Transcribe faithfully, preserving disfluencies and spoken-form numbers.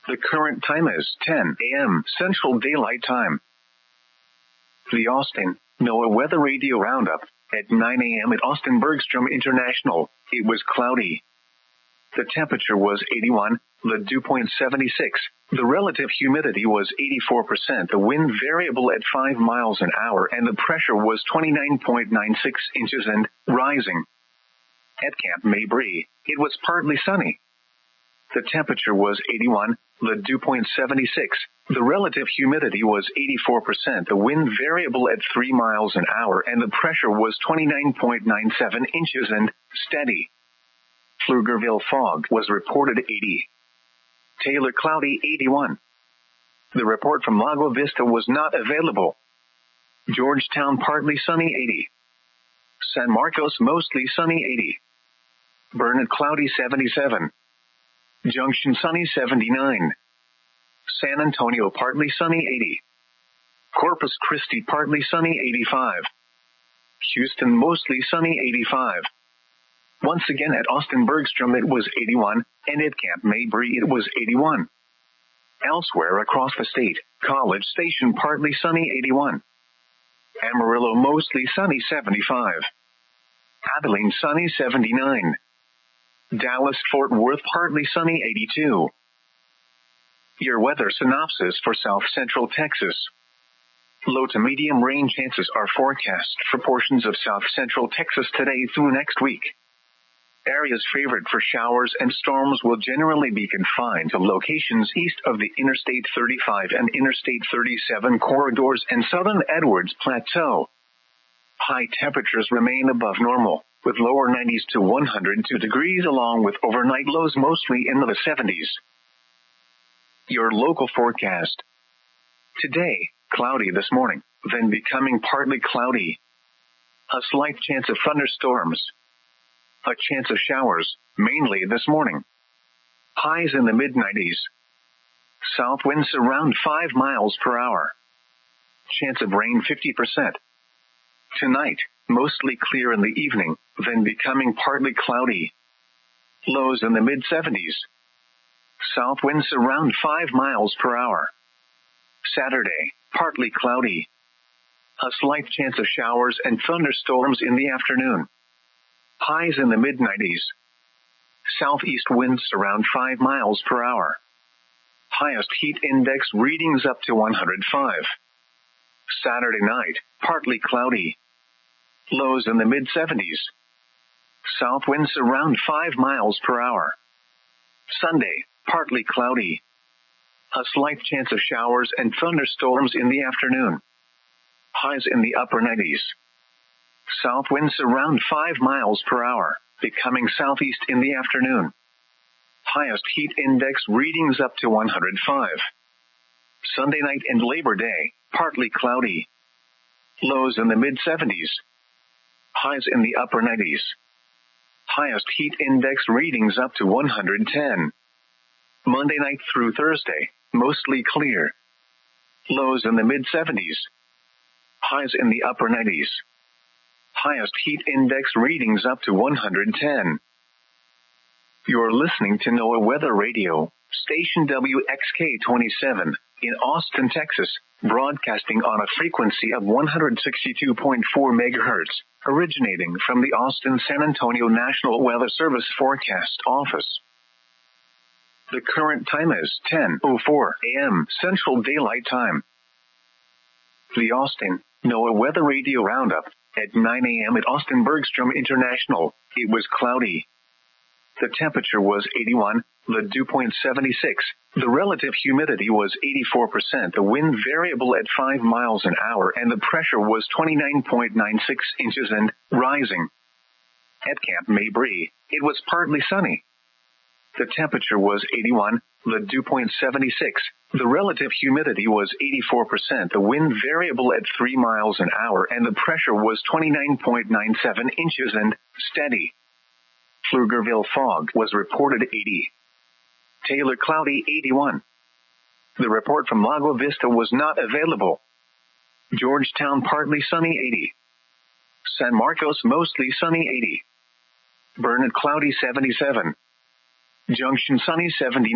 The current time is ten a m Central Daylight Time. The Austin NOAA Weather Radio Roundup. At nine a m at Austin Bergstrom International, it was cloudy. The temperature was eighty-one, the dew point seventy-six, the relative humidity was eighty-four percent, the wind variable at five miles an hour, and the pressure was twenty-nine point nine six inches and rising. At Camp Mabry, it was partly sunny. The temperature was eighty-one, the dew point seventy-six, the relative humidity was eighty-four percent, the wind variable at three miles an hour, and the pressure was twenty-nine point nine seven inches and steady. Pflugerville fog was reported eighty. Taylor cloudy eighty-one. The report from Lago Vista was not available. Georgetown partly sunny eighty. San Marcos mostly sunny eighty. Burnet cloudy seventy-seven. Junction sunny seventy-nine. San Antonio partly sunny eighty. Corpus Christi partly sunny eighty-five. Houston mostly sunny eighty-five. Once again at Austin Bergstrom it was eighty-one, and at Camp Mabry it was eighty-one. Elsewhere across the state, College Station partly sunny eighty-one. Amarillo mostly sunny seventy-five. Abilene sunny seventy-nine. Dallas-Fort Worth partly sunny eighty-two. Your weather synopsis for South Central Texas. Low to medium rain chances are forecast for portions of South Central Texas today through next week. Areas favored for showers and storms will generally be confined to locations east of the Interstate thirty-five and Interstate thirty-seven corridors and southern Edwards Plateau. High temperatures remain above normal, with lower nineties to one hundred two degrees along with overnight lows mostly in the seventies. Your local forecast. Today, cloudy this morning, then becoming partly cloudy. A slight chance of thunderstorms. A chance of showers, mainly this morning. Highs in the mid nineties. South winds around five miles per hour. Chance of rain fifty percent. Tonight, mostly clear in the evening, then becoming partly cloudy. Lows in the mid seventies. South winds around five miles per hour. Saturday, partly cloudy. A slight chance of showers and thunderstorms in the afternoon. Highs in the mid nineties. Southeast winds around five miles per hour. Highest heat index readings up to one hundred five. Saturday night, partly cloudy. Lows in the mid seventies. South winds around five miles per hour. Sunday, partly cloudy. A slight chance of showers and thunderstorms in the afternoon. Highs in the upper nineties. South winds around five miles per hour, becoming southeast in the afternoon. Highest heat index readings up to one hundred five. Sunday night and Labor Day, partly cloudy. Lows in the mid seventies. Highs in the upper nineties. Highest heat index readings up to one hundred ten. Monday night through Thursday, mostly clear. Lows in the mid seventies. Highs in the upper nineties. Highest heat index readings up to one hundred ten. You're listening to NOAA Weather Radio, station W X K twenty-seven, in Austin, Texas, broadcasting on a frequency of one hundred sixty-two point four megahertz, originating from the Austin-San Antonio National Weather Service Forecast Office. The current time is ten oh four a m Central Daylight Time. The Austin NOAA Weather Radio Roundup. At nine a m at Austin Bergstrom International, it was cloudy. The temperature was eighty-one, the dew point seventy-six, the relative humidity was eighty-four percent, the wind variable at five miles an hour, and the pressure was twenty-nine point nine six inches and rising. At Camp Mabry, it was partly sunny. The temperature was eighty-one, the dew point seventy-six, the relative humidity was eighty-four percent, the wind variable at three miles an hour, and the pressure was twenty-nine point nine seven inches and steady. Pflugerville fog was reported eighty. Taylor cloudy eighty-one. The report from Lago Vista was not available. Georgetown partly sunny eighty. San Marcos mostly sunny eighty. Burnet cloudy seventy-seven. Junction sunny seventy-nine.